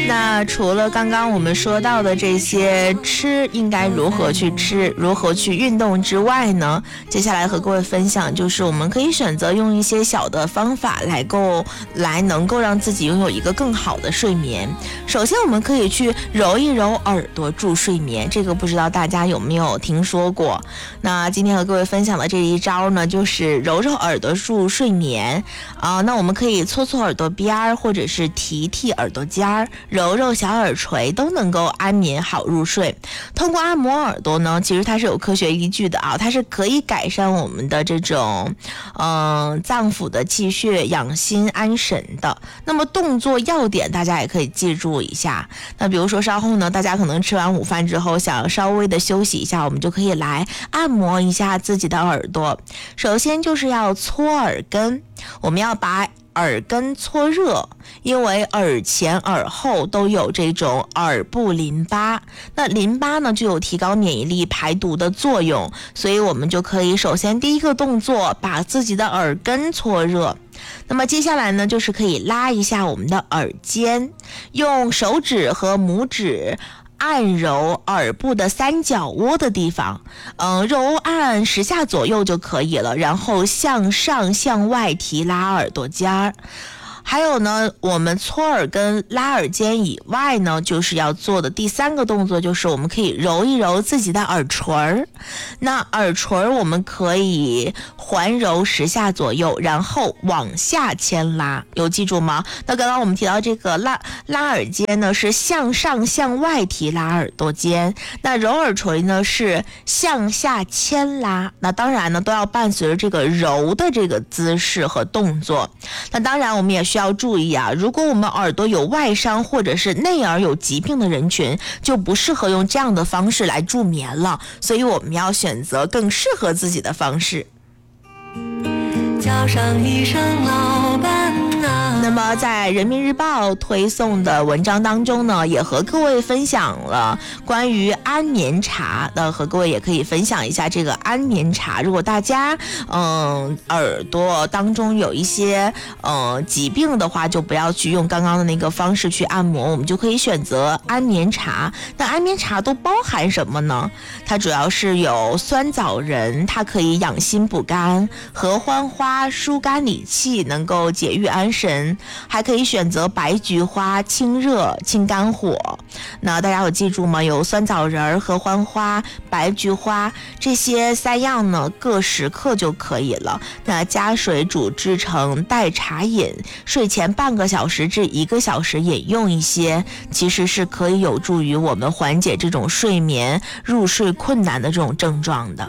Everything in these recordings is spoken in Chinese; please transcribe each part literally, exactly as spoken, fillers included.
那除了刚刚我们说到的这些吃应该如何去吃，如何去运动之外呢，接下来和各位分享就是我们可以选择用一些小的方法来够来能够让自己拥有一个更好的睡眠。首先我们可以去揉一揉耳朵助睡眠，这个不知道大家有没有听说过。那今天和各位分享的这一招呢，就是揉揉耳朵助睡眠啊、呃。那我们可以搓搓耳朵边儿，或者是提提耳朵尖儿，揉揉小耳垂，都能够安眠好入睡。通过按摩耳朵呢，其实它是有科学依据的啊，它是可以改善我们的这种嗯、呃、脏腑的气血，养心安神的。那么动作要点大家也可以记住一下。那比如说稍后呢，大家可能吃完午饭之后想稍微的休息一下，我们就可以来按摩一下自己的耳朵。首先就是要搓耳根，我们要把耳根搓热，因为耳前耳后都有这种耳部淋巴，那淋巴呢就有提高免疫力排毒的作用，所以我们就可以首先第一个动作把自己的耳根搓热。那么接下来呢，就是可以拉一下我们的耳尖，用手指和拇指按揉耳部的三角窝的地方，嗯，揉按十下左右就可以了，然后向上向外提拉耳朵尖儿。还有呢，我们搓耳根拉耳尖以外呢，就是要做的第三个动作，就是我们可以揉一揉自己的耳垂儿。那耳垂儿我们可以环揉十下左右，然后往下牵拉，有记住吗？那刚刚我们提到这个拉拉耳尖呢，是向上向外提拉耳朵尖，那揉耳垂呢是向下牵拉。那当然呢，都要伴随着这个揉的这个姿势和动作。那当然我们也需要注意啊，如果我们耳朵有外伤或者是内耳有疾病的人群，就不适合用这样的方式来助眠了，所以我们要选择更适合自己的方式。叫上一声老板啊。那么在人民日报推送的文章当中呢，也和各位分享了关于安眠茶的，和各位也可以分享一下这个安眠茶。如果大家嗯耳朵当中有一些呃疾病的话，就不要去用刚刚的那个方式去按摩，我们就可以选择安眠茶。那安眠茶都包含什么呢？它主要是有酸枣仁，它可以养心补肝；合欢花疏肝理气，能够解郁安神；还可以选择白菊花，清热清肝火。那大家有记住吗？有酸枣仁、合欢花、白菊花这些三样呢，各十克就可以了。那加水煮制成代茶饮，睡前半个小时至一个小时饮用一些，其实是可以有助于我们缓解这种睡眠入睡困难的这种症状的。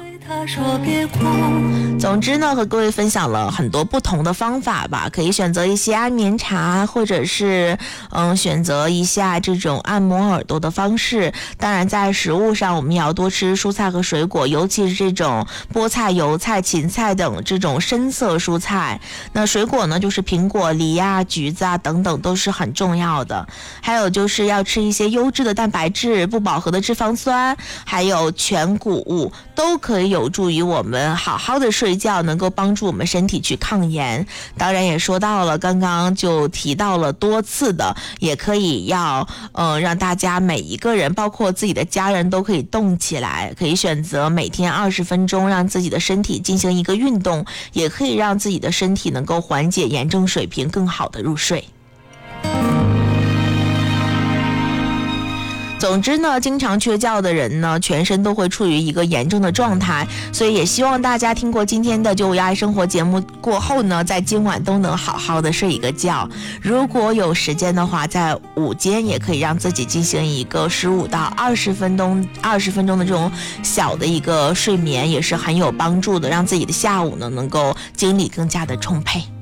总之呢，和各位分享了很多不同的方法吧，可以选择一些安眠茶，或者是嗯选择一下这种按摩耳朵的方式。当然在食物上我们也要多吃蔬菜和水果，尤其是这种菠菜、油菜、芹菜等这种深色蔬菜。那水果呢，就是苹果、梨啊、橘子啊等等都是很重要的。还有就是要吃一些优质的蛋白质、不饱和的脂肪酸，还有全谷物，都可以有助于我们好好的睡觉，能够帮助我们身体去抗炎。当然也说到了，刚刚就提到了多次的，也可以要呃让大家每一个人，包括自己的家人都可以动起来，可以选择每天二十分钟让自己的身体进行一个运动，也可以让自己的身体能够缓解炎症水平，更好的入睡。总之呢，经常缺觉的人呢，全身都会处于一个炎症的状态，所以也希望大家听过今天的九五一爱生活节目过后呢，在今晚都能好好的睡一个觉。如果有时间的话，在午间也可以让自己进行一个十五到二十分钟、二十分钟的这种小的一个睡眠，也是很有帮助的，让自己的下午呢能够精力更加的充沛。